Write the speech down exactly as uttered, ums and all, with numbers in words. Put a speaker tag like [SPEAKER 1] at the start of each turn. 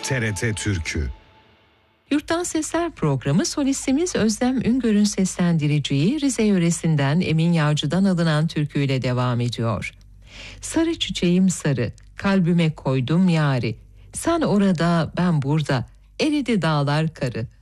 [SPEAKER 1] T R T Türkü.
[SPEAKER 2] Yurttan Sesler programı solistimiz Özlem Üngör'ün seslendireceği Rize yöresinden Emin Yağcı'dan alınan türküyle devam ediyor. Sarı çiçeğim sarı, kalbime koydum yari. Sen orada, ben burada, eridi dağlar karı.